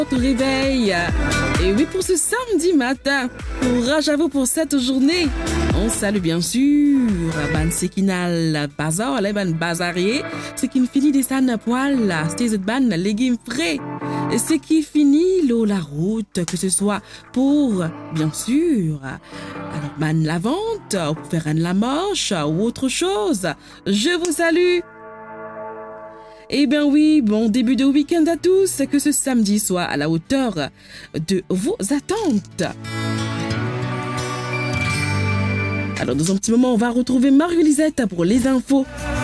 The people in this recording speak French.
Te réveil. Et oui, pour ce samedi matin, courage à vous pour cette journée. On salue bien sûr Ban Sekinal Bazar, les ban bazarier, ce qui finit des san poil, c'est ban légumes frais. Ce qui finit l'eau la route, que ce soit pour bien sûr alors ban la vente, pour faire un la moche ou autre chose. Je vous salue. Eh bien oui, bon début de week-end à tous, que ce samedi soit à la hauteur de vos attentes. Alors dans un petit moment, on va retrouver Marie-Lisette pour les infos.